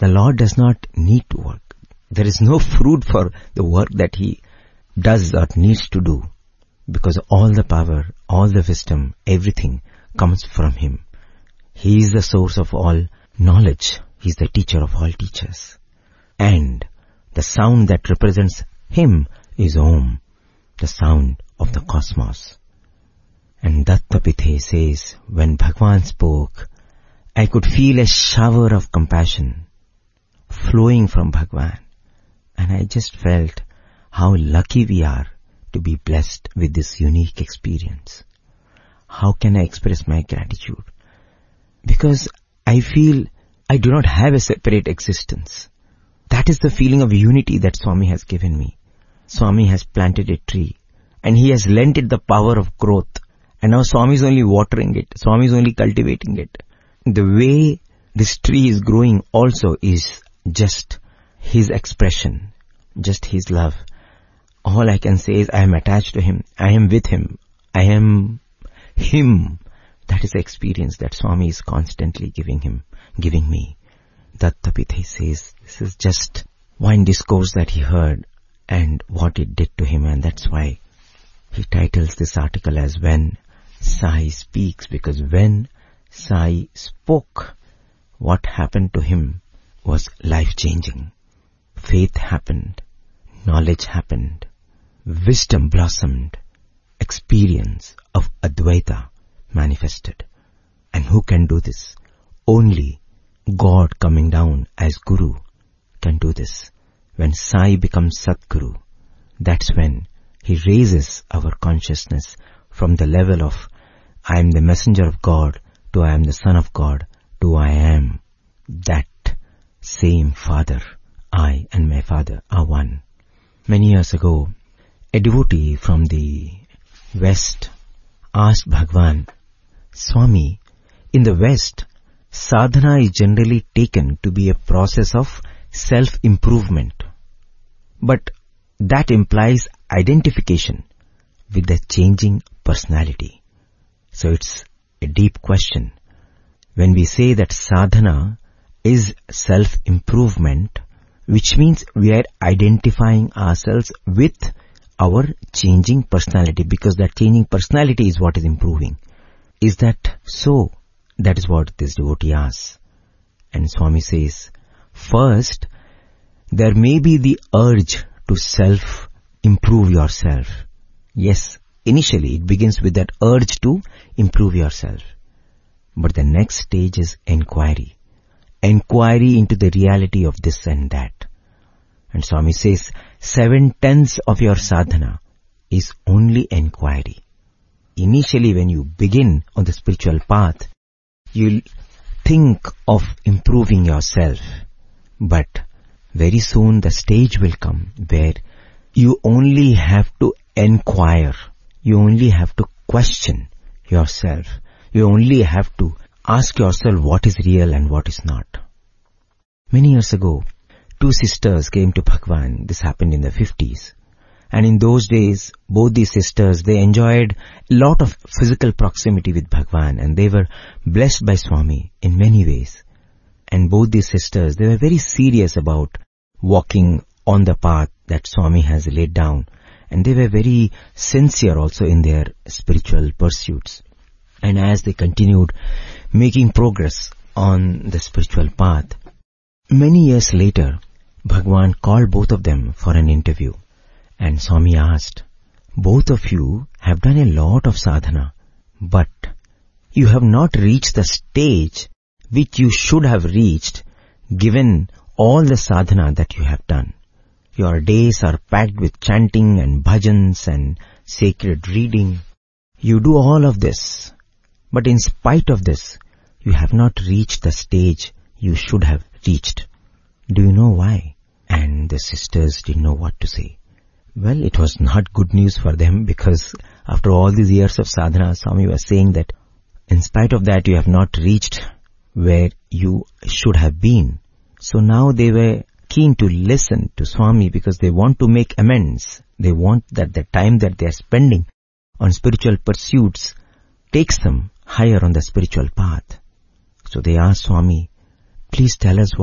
The Lord does not need to work. There is no fruit for the work that He does or needs to do, because all the power, all the wisdom, everything comes from Him. He is the source of all knowledge. He is the teacher of all teachers. And the sound that represents Him is Om, the sound of the cosmos. And Dattapithe says, when Bhagwan spoke, I could feel a shower of compassion flowing from Bhagwan. And I just felt how lucky we are to be blessed with this unique experience. How can I express my gratitude? Because I feel I do not have a separate existence. That is the feeling of unity that Swami has given me. Swami has planted a tree and he has lent it the power of growth. And now Swami is only watering it. Swami is only cultivating it. The way this tree is growing also is just His expression, just His love. All I can say is I am attached to Him. I am with Him. I am Him. That is the experience that Swami is constantly giving me. Dattapithe says this is just one discourse that he heard and what it did to him, and that's why he titles this article as When Sai Speaks, because when Sai spoke, what happened to him was life-changing. Faith happened, knowledge happened, wisdom blossomed, experience of Advaita manifested. And who can do this? Only God coming down as Guru can do this. When Sai becomes Satguru, that's when he raises our consciousness from the level of I am the messenger of God to I am the son of God to I am that same Father. I and my Father are one. Many years ago, a devotee from the West asked Bhagwan, Swami, in the West, sadhana is generally taken to be a process of self-improvement. But that implies identification with the changing personality. So it's a deep question. When we say that sadhana is self-improvement, which means we are identifying ourselves with our changing personality, because that changing personality is what is improving. Is that so? That is what this devotee asks. And Swami says, first, there may be the urge to self-improve yourself. Yes, initially it begins with that urge to improve yourself. But the next stage is inquiry. Inquiry into the reality of this and that. And Swami says, 7/10 of your sadhana is only inquiry. Initially when you begin on the spiritual path, you'll think of improving yourself. But very soon the stage will come where you only have to inquire. You only have to question yourself. You only have to ask yourself what is real and what is not. Many years ago, 2 sisters came to Bhagwan. This happened in the 50s. And in those days, both these sisters, they enjoyed a lot of physical proximity with Bhagwan, and they were blessed by Swami in many ways. And both these sisters, they were very serious about walking on the path that Swami has laid down. And they were very sincere also in their spiritual pursuits. And as they continued making progress on the spiritual path, many years later, Bhagwan called both of them for an interview. And Swami asked, both of you have done a lot of sadhana, but you have not reached the stage which you should have reached given all the sadhana that you have done. Your days are packed with chanting and bhajans and sacred reading. You do all of this, but in spite of this, you have not reached the stage you should have reached. Do you know why? And the sisters didn't know what to say. Well, it was not good news for them, because after all these years of sadhana, Swami was saying that in spite of that, you have not reached where you should have been. So now they were keen to listen to Swami because they want to make amends. They want that the time that they are spending on spiritual pursuits takes them higher on the spiritual path. So they asked Swami, please tell us